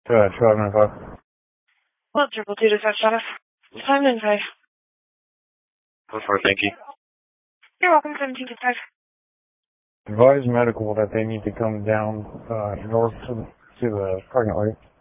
Go ahead, 1295. Well, triple two to five status. Time in five. Go for it, thank you. You're welcome, 17 to 5. Advise medical that they need to come down north to the parking lot.